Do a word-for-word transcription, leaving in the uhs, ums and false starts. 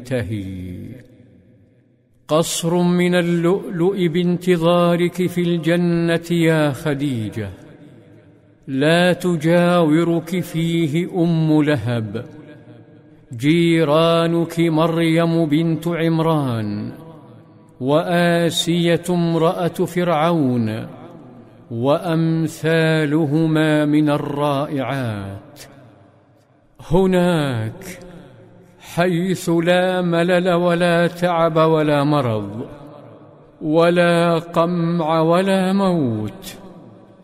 ينتهي. قصر من اللؤلؤ بانتظارك في الجنة يا خديجة، لا تجاورك فيه أم لهب، جيرانك مريم بنت عمران، وآسية امرأة فرعون، وأمثالهما من الرائعات. هناك حيث لا ملل ولا تعب ولا مرض ولا قمع ولا موت،